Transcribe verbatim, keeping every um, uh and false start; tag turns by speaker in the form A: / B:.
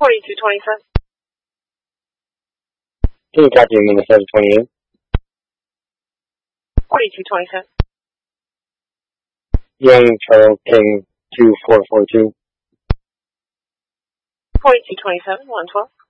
A: forty-two twenty-seven.
B: Can you copy Minnesota twenty-eight?
A: forty-two twenty-seven.
B: Young Charles King two four four two.
A: forty-two twenty-seven, one twelve.